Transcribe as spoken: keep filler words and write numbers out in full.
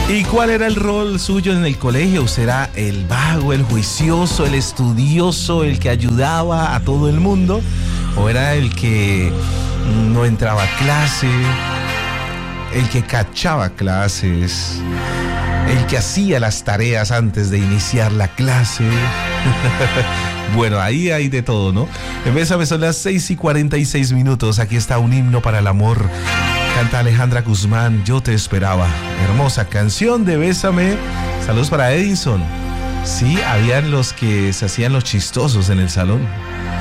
¿Y cuál era el rol suyo en el colegio? ¿Usted era el vago, el juicioso, el estudioso, el que ayudaba a todo el mundo? ¿O era el que no entraba a clase, el que cachaba clases, el que hacía las tareas antes de iniciar la clase? Bueno, ahí hay de todo, ¿no? En Bésame son las seis y cuarenta y seis minutos. Aquí está un himno para el amor. Canta Alejandra Guzmán, Yo te esperaba. Hermosa canción de Bésame. Saludos para Edison. Sí, habían los que se hacían los chistosos en el salón.